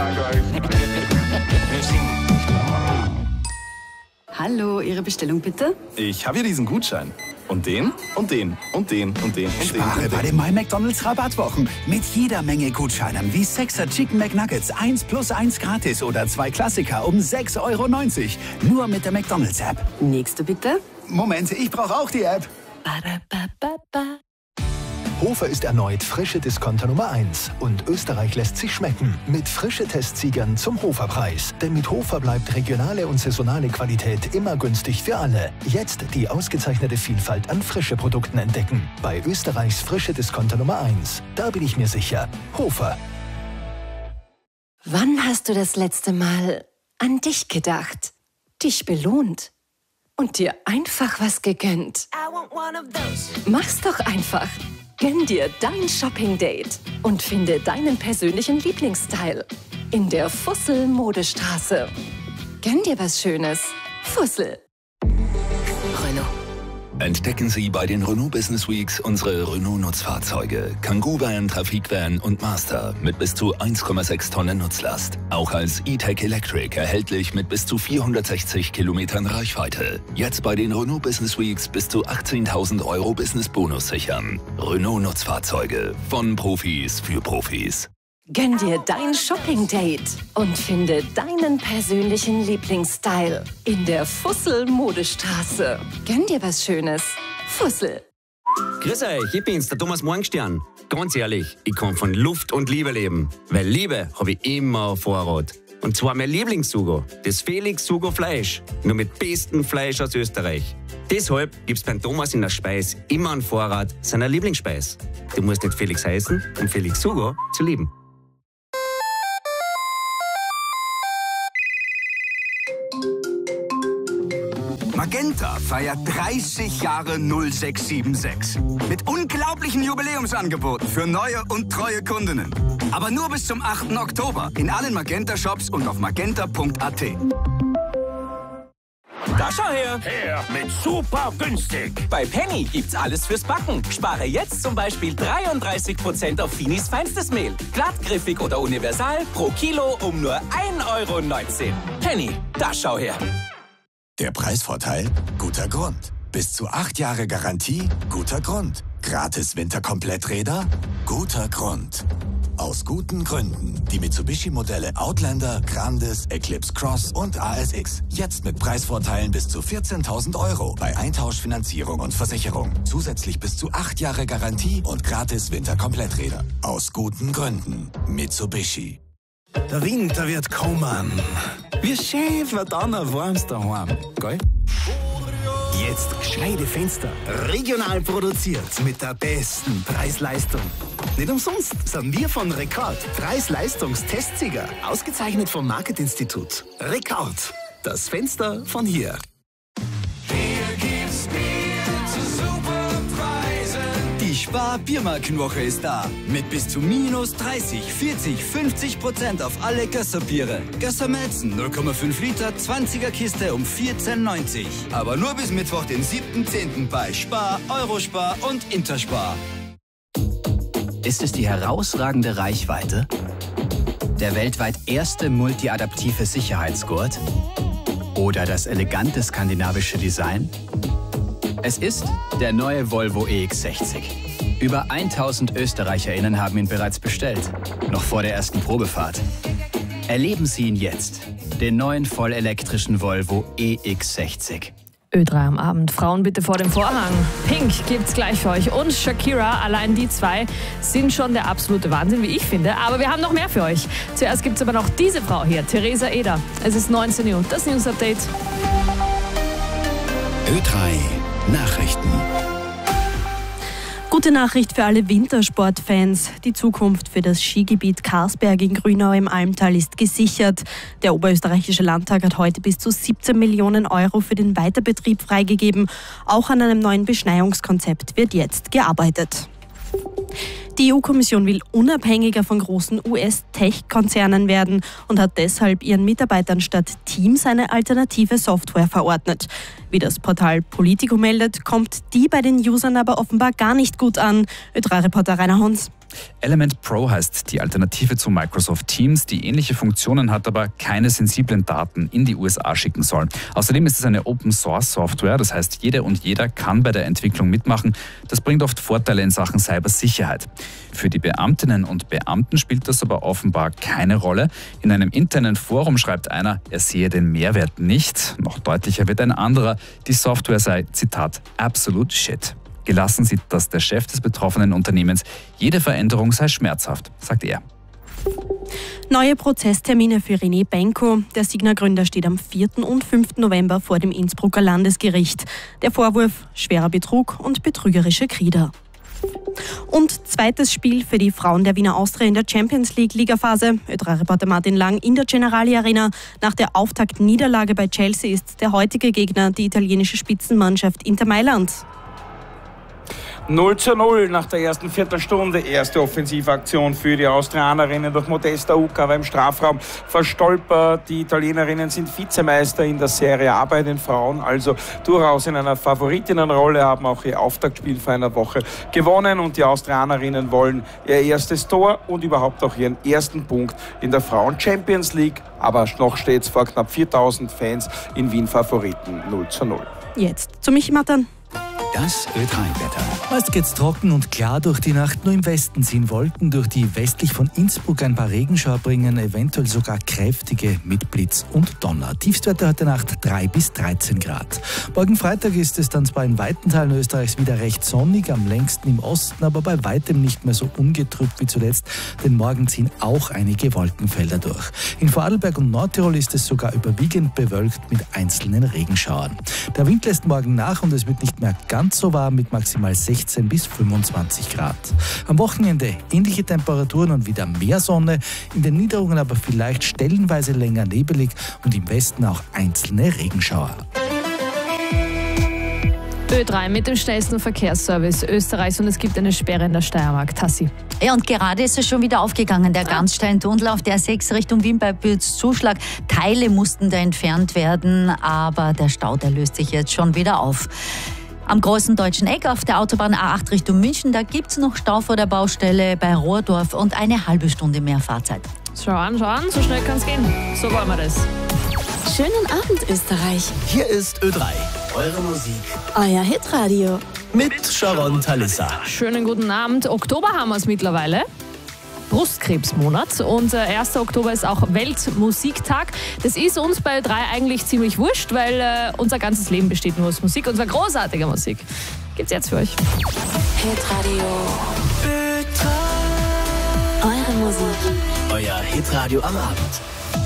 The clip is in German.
Hallo, Ihre Bestellung bitte? Ich habe hier diesen Gutschein. Und den, und den, und den, und den, und Spare den. bei den My McDonald's Rabattwochen. Mit jeder Menge Gutscheinen wie 6er Chicken McNuggets 1 + 1 gratis oder 2 Klassiker um 6,90 €. Nur mit der McDonald's App. Nächste bitte. Moment, ich brauche auch die App. Ba-da-ba-ba-ba. Hofer ist erneut frische Discounter Nummer 1 und Österreich lässt sich schmecken mit frische Testsiegern zum Hoferpreis. Denn mit Hofer bleibt regionale und saisonale Qualität immer günstig für alle. Jetzt die ausgezeichnete Vielfalt an frische Produkten entdecken. Bei Österreichs frische Discounter Nummer 1. Da bin ich mir sicher. Hofer. Wann hast du das letzte Mal an dich gedacht, dich belohnt und dir einfach was gegönnt? Mach's doch einfach. Gönn dir dein Shopping-Date und finde deinen persönlichen Lieblingsstyle in der Fussel Modestraße. Gönn dir was Schönes. Fussel. Renault. Entdecken Sie bei den Renault Business Weeks unsere Renault-Nutzfahrzeuge. Kangoo-Van, Trafikvan und Master mit bis zu 1,6 Tonnen Nutzlast. Auch als E-Tech Electric erhältlich mit bis zu 460 Kilometern Reichweite. Jetzt bei den Renault Business Weeks bis zu 18.000 € Business-Bonus sichern. Renault-Nutzfahrzeuge von Profis für Profis. Gönn dir dein Shopping-Date und finde deinen persönlichen Lieblingsstyle in der Fussel Modestraße. Gönn dir was Schönes. Fussel. Grüß euch, ich bin's, der Thomas Morgenstern. Ganz ehrlich, ich kann von Luft und Liebe leben. Weil Liebe habe ich immer auf Vorrat. Und zwar mein Lieblingssugo, das Felix Sugo Fleisch. Nur mit bestem Fleisch aus Österreich. Deshalb gibt's beim Thomas in der Speis immer einen Vorrat seiner Lieblingsspeis. Du musst nicht Felix heißen, um Felix Sugo zu lieben. Magenta feiert 30 Jahre 0676. Mit unglaublichen Jubiläumsangeboten für neue und treue Kundinnen. Aber nur bis zum 8. Oktober in allen Magenta-Shops und auf magenta.at. Da schau her! Her mit super günstig! Bei Penny gibt's alles fürs Backen. Spare jetzt zum Beispiel 33% auf Finis feinstes Mehl. Glattgriffig oder universal pro Kilo um nur 1,19 €. Penny, da schau her! Der Preisvorteil? Guter Grund. Bis zu 8 Jahre Garantie? Guter Grund. Gratis Winterkompletträder? Guter Grund. Aus guten Gründen. Die Mitsubishi-Modelle Outlander, Grandis, Eclipse Cross und ASX. Jetzt mit Preisvorteilen bis zu 14.000 € bei Eintauschfinanzierung und Versicherung. Zusätzlich bis zu 8 Jahre Garantie und gratis Winterkompletträder. Aus guten Gründen. Mitsubishi. Der Winter wird kommen. Wie schön wird dann ein warmes daheim, gell? Jetzt gescheite Fenster. Regional produziert mit der besten Preis-Leistung. Nicht umsonst sind wir von Rekord Preis-Leistungs-Testsieger. Ausgezeichnet vom Marketinstitut. Rekord. Das Fenster von hier. Die Spar-Biermarkenwoche ist da. Mit bis zu minus 30, 40, 50% auf alle Gösser-Biere. Gösser Melzen 0,5 Liter, 20er Kiste um 14,90. Aber nur bis Mittwoch, den 7.10. bei Spar, Eurospar und Interspar. Ist es die herausragende Reichweite? Der weltweit erste multiadaptive Sicherheitsgurt? Oder das elegante skandinavische Design? Es ist der neue Volvo EX60. Über 1000 ÖsterreicherInnen haben ihn bereits bestellt, noch vor der ersten Probefahrt. Erleben Sie ihn jetzt, den neuen vollelektrischen Volvo EX60. Ö3 am Abend. Frauen bitte vor dem Vorhang. Pink gibt's gleich für euch. Und Shakira, allein die zwei sind schon der absolute Wahnsinn, wie ich finde. Aber wir haben noch mehr für euch. Zuerst gibt's aber noch diese Frau hier, Theresa Eder. Es ist 19 Uhr, das News-Update. Ö3 Nachrichten. Gute Nachricht für alle Wintersportfans. Die Zukunft für das Skigebiet Karsberg in Grünau im Almtal ist gesichert. Der Oberösterreichische Landtag hat heute bis zu 17 Millionen € für den Weiterbetrieb freigegeben. Auch an einem neuen Beschneiungskonzept wird jetzt gearbeitet. Die EU-Kommission will unabhängiger von großen US-Tech-Konzernen werden und hat deshalb ihren Mitarbeitern statt Teams eine alternative Software verordnet. Wie das Portal Politico meldet, kommt die bei den Usern aber offenbar gar nicht gut an. Ö3-Reporter Rainer Hons. Element Pro heißt die Alternative zu Microsoft Teams, die ähnliche Funktionen hat, aber keine sensiblen Daten in die USA schicken soll. Außerdem ist es eine Open-Source-Software, das heißt, jede und jeder kann bei der Entwicklung mitmachen. Das bringt oft Vorteile in Sachen Cybersicherheit. Für die Beamtinnen und Beamten spielt das aber offenbar keine Rolle. In einem internen Forum schreibt einer, er sehe den Mehrwert nicht. Noch deutlicher wird ein anderer, die Software sei, Zitat, absolute Shit. Gelassen sieht das der Chef des betroffenen Unternehmens. Jede Veränderung sei schmerzhaft, sagt er. Neue Prozesstermine für René Benko. Der Signa-Gründer steht am 4. und 5. November vor dem Innsbrucker Landesgericht. Der Vorwurf: schwerer Betrug und betrügerische Krieder. Und zweites Spiel für die Frauen der Wiener Austria in der Champions League-Ligaphase. Ö3-Reporter Martin Lang in der Generali Arena. Nach der Auftaktniederlage bei Chelsea ist der heutige Gegner die italienische Spitzenmannschaft Inter Mailand. 0:0 nach der ersten Viertelstunde. Erste Offensivaktion für die Austrianerinnen durch Modesta Ucava im Strafraum verstolpert. Die Italienerinnen sind Vizemeister in der Serie A bei den Frauen, also durchaus in einer Favoritinnenrolle, haben auch ihr Auftaktspiel vor einer Woche gewonnen und die Austrianerinnen wollen ihr erstes Tor und überhaupt auch ihren ersten Punkt in der Frauen-Champions League. Aber noch steht es vor knapp 4000 Fans in Wien Favoriten 0:0. Jetzt zu Michi Mattern. Das Ö3-Wetter. Meist geht's trocken und klar durch die Nacht. Nur im Westen ziehen Wolken durch die westlich von Innsbruck ein paar Regenschauer bringen, eventuell sogar kräftige mit Blitz und Donner. Tiefstwerte heute Nacht 3 bis 13 Grad. Morgen Freitag ist es dann zwar in weiten Teilen Österreichs wieder recht sonnig, am längsten im Osten, aber bei weitem nicht mehr so ungetrübt wie zuletzt, denn morgen ziehen auch einige Wolkenfelder durch. In Vorarlberg und Nordtirol ist es sogar überwiegend bewölkt mit einzelnen Regenschauern. Der Wind lässt morgen nach und es wird nicht mehr ganz so warm mit maximal 16 bis 25 Grad. Am Wochenende ähnliche Temperaturen und wieder mehr Sonne, in den Niederungen aber vielleicht stellenweise länger nebelig und im Westen auch einzelne Regenschauer. Ö3 mit dem schnellsten Verkehrsservice Österreichs und es gibt eine Sperre in der Steiermark. Tassi. Ja, und gerade ist es schon wieder aufgegangen, der Ganzstein-Tunnel auf der 6 Richtung Wien bei Bützzuschlag. Teile mussten da entfernt werden, aber der Stau, der löst sich jetzt schon wieder auf. Am großen deutschen Eck auf der Autobahn A8 Richtung München, da gibt es noch Stau vor der Baustelle bei Rohrdorf und eine halbe Stunde mehr Fahrzeit. Schau an, so schnell kann es gehen. So wollen wir das. Schönen Abend, Österreich. Hier ist Ö3, eure Musik. Euer Hitradio. Mit Sharon Talissa. Schönen guten Abend. Oktober haben wir es mittlerweile. Brustkrebsmonat und 1. Oktober ist auch Weltmusiktag. Das ist uns bei Ö3 eigentlich ziemlich wurscht, weil unser ganzes Leben besteht nur aus Musik, und zwar großartiger Musik. Gibt's jetzt für euch. Hitradio. Eure Musik. Euer Hitradio am Abend.